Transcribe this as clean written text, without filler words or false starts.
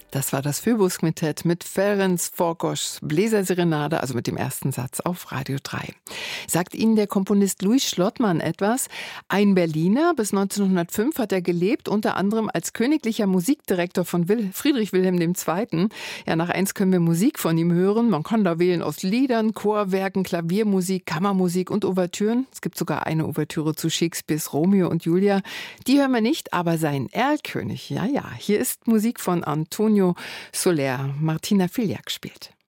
Das war das Phoebus-Quintett mit Ferenc Forkoschs Bläserserenade, also mit dem ersten Satz auf Radio 3. Sagt Ihnen der Komponist Louis Schlottmann etwas? Ein Berliner, bis 1905 hat er gelebt, unter anderem als königlicher Musikdirektor von Friedrich Wilhelm II. Ja, nach eins können wir Musik von ihm hören. Man kann da wählen aus Liedern, Chorwerken, Klaviermusik, Kammermusik und Ouvertüren. Es gibt sogar eine Ouvertüre zu Shakespeares Romeo und Julia. Die hören wir nicht, aber sein Erlkönig, ja. Hier ist Musik von Antonio Soler. Martina Filiak spielt.